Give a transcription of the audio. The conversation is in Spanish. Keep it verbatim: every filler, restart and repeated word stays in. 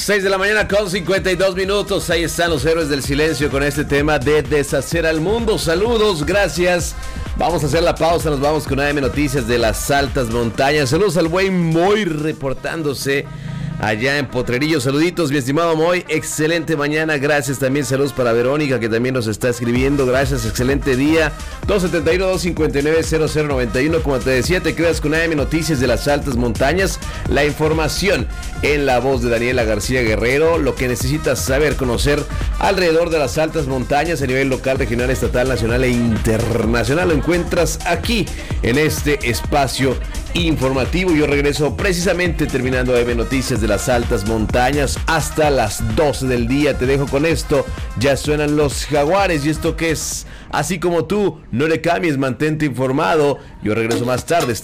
seis de la mañana con cincuenta y dos minutos. Ahí están los héroes del silencio con este tema de deshacer al mundo. Saludos, gracias. Vamos a hacer la pausa, nos vamos con A M Noticias de las altas montañas. Saludos al buen Moy reportándose allá en Potrerillo. Saluditos, mi estimado Moy. Excelente mañana, gracias. También saludos para Verónica, que también nos está escribiendo. Gracias, excelente día. dos siete uno, dos cinco nueve, cero cero nueve uno. Como te decía, te quedas con A M Noticias de las altas montañas. La información en la voz de Daniela García Guerrero. Lo que necesitas saber, conocer alrededor de las altas montañas a nivel local, regional, estatal, nacional e internacional. Lo encuentras aquí en este espacio informativo. Yo regreso precisamente terminando A M Noticias de las altas montañas hasta las doce del día. Te dejo con esto. Ya suenan los Jaguares. ¿Y esto qué es? Así como tú, no le cambies, mantente informado. Yo regreso más tarde.